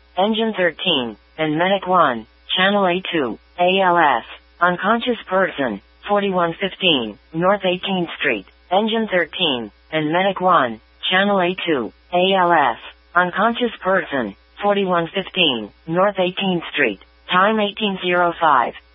Engine 13, and Medic 1, Channel A2, ALS. Unconscious person, 4115, North 18th Street. Engine 13, and Medic 1, Channel A2, ALS. Unconscious person, 4115, North 18th Street. Time 1805.